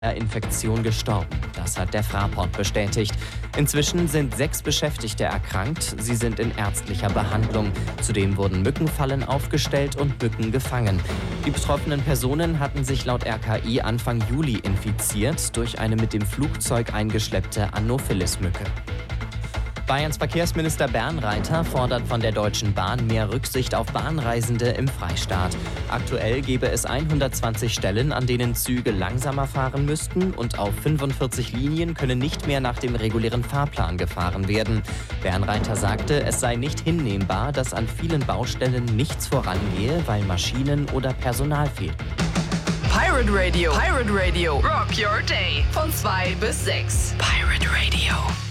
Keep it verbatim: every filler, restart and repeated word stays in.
Infektion gestorben. Das hat der Fraport bestätigt. Inzwischen sind sechs Beschäftigte erkrankt. Sie sind in ärztlicher Behandlung. Zudem wurden Mückenfallen aufgestellt und Mücken gefangen. Die betroffenen Personen hatten sich laut R K I Anfang Juli infiziert durch eine mit dem Flugzeug eingeschleppte Anopheles-Mücke. Bayerns Verkehrsminister Bernreiter fordert von der Deutschen Bahn mehr Rücksicht auf Bahnreisende im Freistaat. Aktuell gäbe es hundertzwanzig Stellen, an denen Züge langsamer fahren müssten, und auf fünfundvierzig Linien können nicht mehr nach dem regulären Fahrplan gefahren werden. Bernreiter sagte, es sei nicht hinnehmbar, dass an vielen Baustellen nichts vorangehe, weil Maschinen oder Personal fehlten. Pirate Radio. Pirate Radio. Rock your day. Von zwei bis sechs. Pirate Radio.